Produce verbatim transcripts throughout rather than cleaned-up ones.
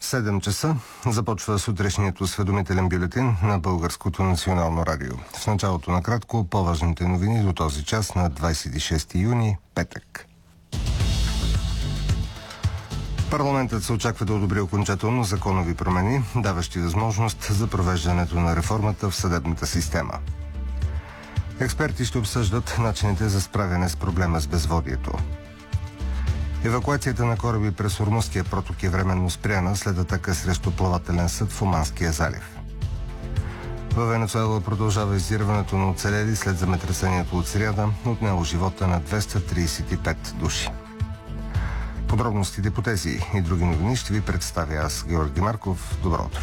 седем часа започва сутрешният осведомителен бюлетин на Българското национално радио. В началото на кратко по-важните новини до този час на двадесет и шести юни, петък. Парламентът се очаква да одобри окончателно законови промени, даващи възможност за провеждането на реформата в съдебната система. Експерти ще обсъждат начините за справяне с проблема с безводието. Евакуацията на кораби през Ормузския проток е временно спряна след атака срещу плавателен съд в Оманския залив. Във Венецуела продължава издирването на оцелели след земетресението от сряда, отнело живота на двеста тридесет и пет души. Подробностите по тези и други новини ще ви представя аз, Георги Марков. Добро утро!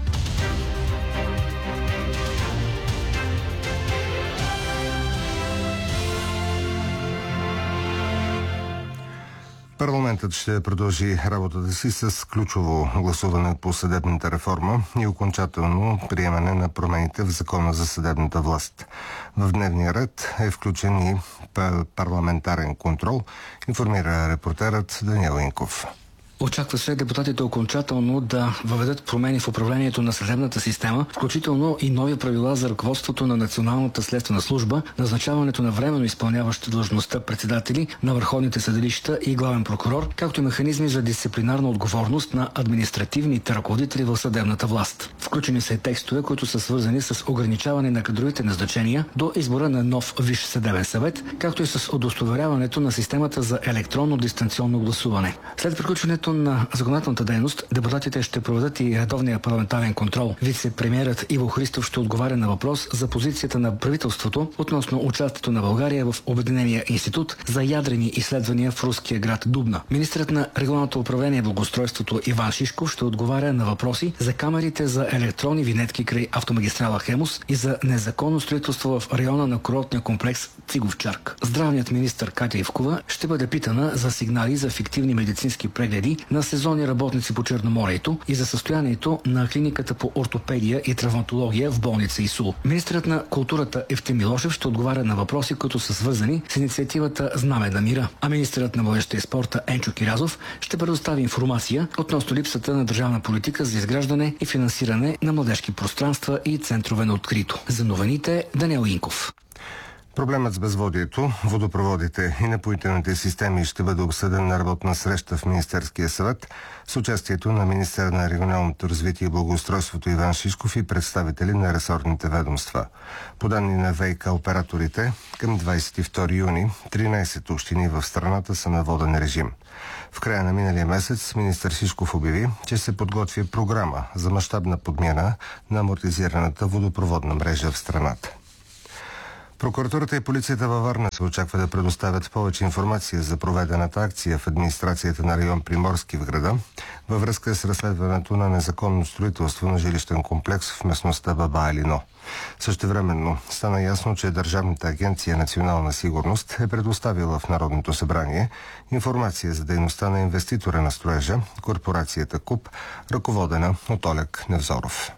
Парламентът ще продължи работата си с ключово гласуване по съдебната реформа и окончателно приемане на промените в Закона за съдебната власт. В дневния ред е включен и парламентарен контрол, информира репортерът Даниел Инков. Очаква се депутатите окончателно да въведат промени в управлението на съдебната система, включително и нови правила за ръководството на Националната следствена служба, назначаването на временно изпълняващи длъжността председатели на върховните съдилища и главен прокурор, както и механизми за дисциплинарна отговорност на административните ръководители в съдебната власт. Включени са и текстове, които са свързани с ограничаване на кадровите назначения до избора на нов Висш съдебен съвет, както и с удостоверяването на системата за електронно дистанционно гласуване. След приключването на законодателната дейност, депутатите ще проведат и редовния парламентарен контрол. Вице-премиерът Иво Христов ще отговаря на въпрос за позицията на правителството относно участието на България в Обединения институт за ядрени изследвания в руския град Дубна. Министърът на регионалното управление и благоустройството Иван Шишков ще отговаря на въпроси за камерите за електронни винетки край автомагистрала Хемус и за незаконно строителство в района на курортния комплекс Цигов-Чарк. Здравният министър Катя Ивкова ще бъде питана за сигнали за фиктивни медицински прегледи на сезонни работници по Черноморието и за състоянието на клиниката по ортопедия и травматология в болница ИСУЛ. Министърът на културата Евтим Милошев ще отговаря на въпроси, които са свързани с инициативата Знаме на мира. А министърът на младежта и спорта Енчо Кирязов ще предостави информация относно липсата на държавна политика за изграждане и финансиране на младежки пространства и центрове на открито. За новините Даниел Инков. Проблемът с безводието, водопроводите и напоителните системи ще бъде обсъден на работна среща в Министерския съвет с участието на министъра на регионалното развитие и благоустройството Иван Шишков и представители на ресорните ведомства. По данни на ВиК операторите, към двадесет и втори юни тринадесет общини в страната са на воден режим. В края на миналия месец министър Шишков обяви, че се подготвя програма за мащабна подмяна на амортизираната водопроводна мрежа в страната. Прокуратурата и полицията във Варна се очаква да предоставят повече информация за проведената акция в администрацията на район Приморски в града във връзка с разследването на незаконно строителство на жилищен комплекс в местността Баба Алино. Същевременно стана ясно, че Държавната агенция Национална сигурност е предоставила в Народното събрание информация за дейността на инвеститора на строежа, корпорацията КУП, ръководена от Олег Невзоров.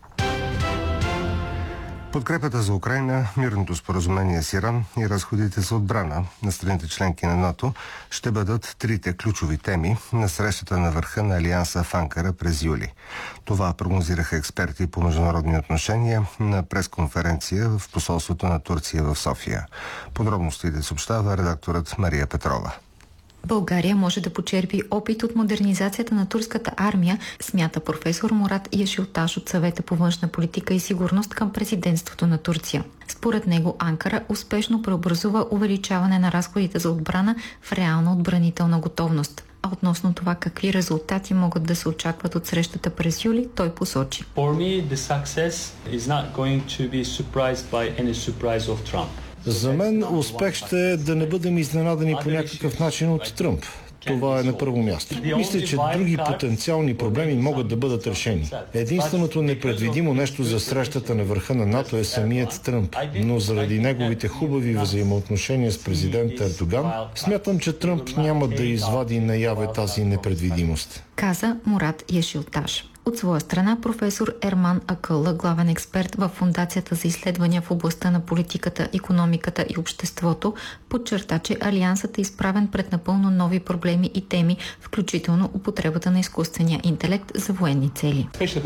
Подкрепата за Украйна, мирното споразумение с Иран и разходите за отбрана на страните членки на НАТО ще бъдат трите ключови теми на срещата на върха на Алианса в Анкара през юли. Това прогнозираха експерти по международни отношения на пресконференция в посолството на Турция в София. Подробностите съобщава редакторът Мария Петрова. България може да почерпи опит от модернизацията на турската армия, смята професор Мурат Яшилташ от Съвета по външна политика и сигурност към президентството на Турция. Според него Анкара успешно преобразува увеличаване на разходите за отбрана в реална отбранителна готовност. А относно това какви резултати могат да се очакват от срещата през юли, той посочи. For me, the success is not going to be surprised by any surprise of Trump. За мен успех ще е да не бъдем изненадани по някакъв начин от Тръмп. Това е на първо място. Мисля, че други потенциални проблеми могат да бъдат решени. Единственото непредвидимо нещо за срещата на върха на НАТО е самият Тръмп, но заради неговите хубави взаимоотношения с президента Ердоган, смятам, че Тръмп няма да извади наяве тази непредвидимост. Каза Мурат Яшилташ. От своя страна професор Ерман Акъла, главен експерт в Фондацията за изследвания в областта на политиката, икономиката и обществото, подчерта, че Алиансът е изправен пред напълно нови проблеми и теми, включително употребата на изкуствения интелект за военни цели.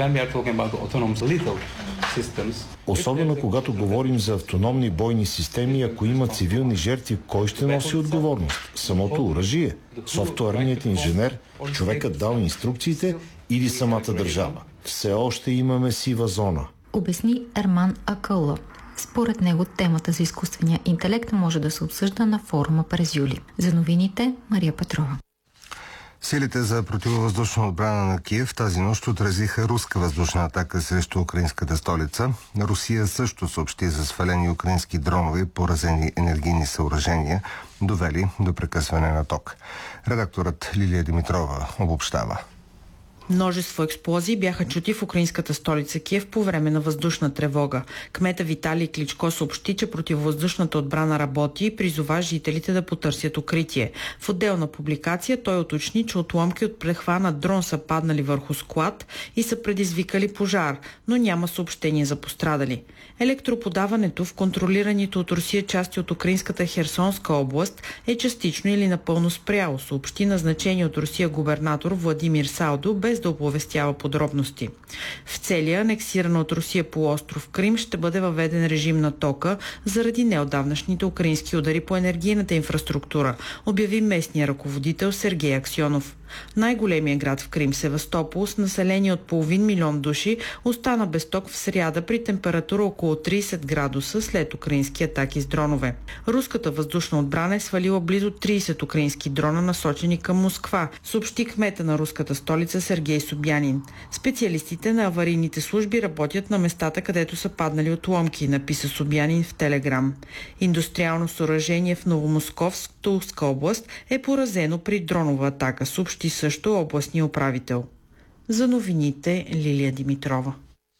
Особено когато говорим за автономни бойни системи, ако има цивилни жертви, кой ще носи отговорност? Самото оръжие, софтуерният инженер, човекът дал инструкциите или самата държава? Все още имаме сива зона. Обясни Ерман Акъла. Според него темата за изкуствения интелект може да се обсъжда на форума през юли. За новините Мария Петрова. Силите за противовъздушна отбрана на Киев тази нощ отразиха руска въздушна атака срещу украинската столица. Русия също съобщи за свалени украински дронове и поразени енергийни съоръжения, довели до прекъсване на ток. Редакторът Лилия Димитрова обобщава. Множество експлозии бяха чути в украинската столица Киев по време на въздушна тревога. Кмета Виталий Кличко съобщи, че противовъздушната отбрана работи и призова жителите да потърсят укритие. В отделна публикация той уточни, че отломки от прехванат дрон са паднали върху склад и са предизвикали пожар, но няма съобщение за пострадали. Електроподаването в контролираните от Русия части от украинската Херсонска област е частично или напълно спряло, съобщи назначение от Русия губернатор Владимир Саудо, без да оповестява подробности. В целия анексиран от Русия полуостров Крим ще бъде въведен режим на тока заради неотдавнашните украински удари по енергийната инфраструктура, обяви местния ръководител Сергей Аксьонов. Най-големият град в Крим, Севастопол, с население от половин милион души, остана без ток в сряда при температура около трийсет градуса след украински атаки с дронове. Руската въздушна отбрана е свалила близо трийсет украински дрона, насочени към Москва, съобщи кмета на руската столица Сергей Собянин. Специалистите на аварийните служби работят на местата, където са паднали отломки, написа Собянин в Телеграм. Индустриално съоръжение в Новомосковск, Тулска област, е поразено при дронова атака, съобщи също областния управител. За новините Лилия Димитрова.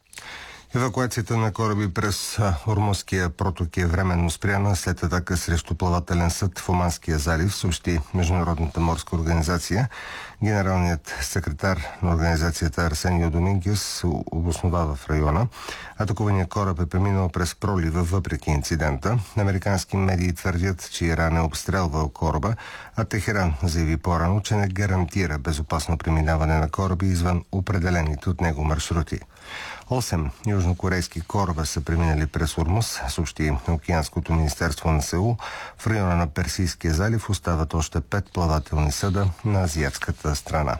Евакуацията на кораби през Ормузския проток е временно спряна след атака срещу плавателен съд в Оманския залив, съобщи Международната морска организация. Генералният секретар на организацията Арсенио Домингес обосновава в района. Атакуваният кораб е преминал през пролива въпреки инцидента. Американски медии твърдят, че Иран е обстрелвал кораба, а Техеран заяви по-рано, че не гарантира безопасно преминаване на кораби извън определените от него маршрути. Осем южнокорейски кораба са преминали през Ормуз, съобщи Океанското министерство на Сеул. В района на Персийския залив остават още пет плавателни съда на азиатската страна.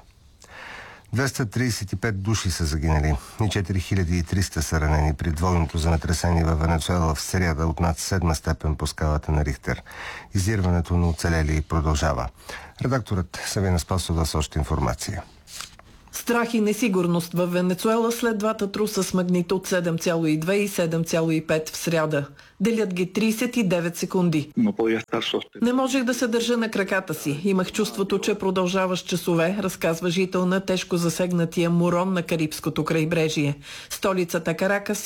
двеста трийсет и пет души са загинали и четири хиляди и триста са ранени при двойното земетресение във Венецуела в сряда от над седма степен по скалата на Рихтер. Издирването на оцелели продължава. Редакторът Савина Спасова с още информация. Страх и несигурност в Венецуела след двата труса с магнитуд седем цяло и две и седем цяло и пет в сряда. Делят ги трийсет и девет секунди. Не можех да се държа на краката си. Имах чувството, че продължава с часове, разказва жител на тежко засегнатия Морон на Карибското крайбрежие. Столицата Каракас